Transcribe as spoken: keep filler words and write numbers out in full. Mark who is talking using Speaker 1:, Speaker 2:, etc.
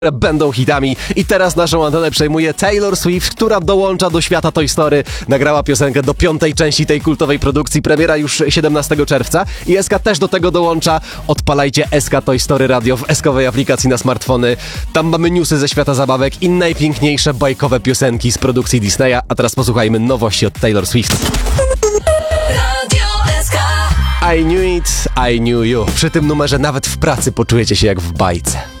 Speaker 1: będą hitami. I teraz naszą antenę przejmuje Taylor Swift, która dołącza do świata Toy Story. Nagrała piosenkę do piątej części tej kultowej produkcji. Premiera już siedemnastego czerwca. I S K też do tego dołącza. Odpalajcie S K Toy Story Radio w eskowej aplikacji na smartfony. Tam mamy newsy ze świata zabawek i najpiękniejsze bajkowe piosenki z produkcji Disneya. A teraz posłuchajmy nowości od Taylor Swift. I knew it, I knew you. Przy tym numerze nawet w pracy poczujecie się jak w bajce.